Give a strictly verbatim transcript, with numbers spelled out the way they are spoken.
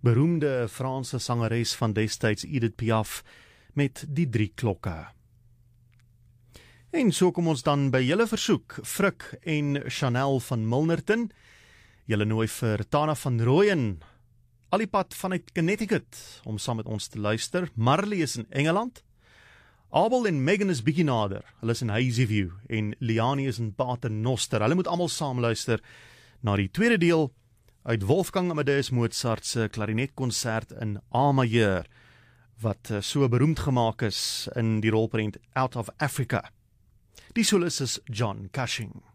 beroemde Franse sangeres van destyds Edith Piaf met die drie klokke. En so kom ons dan by julle versoek, Frik en Chanel van Milnerton. Julle nooi vir Tana van Rooyen, al die pad vanuit Connecticut, om saam met ons te luister. Marley is in Engeland. Abel en Megan is bietjie nader, hulle is in Hazyview, en Liani is in Paternoster. Hulle moet almal saam luister na die tweede deel uit Wolfgang Amadeus Mozart se klarinetconcert in A majeur, wat so beroemd gemaak is in die rolprent Out of Africa. Die solis is John Cushing.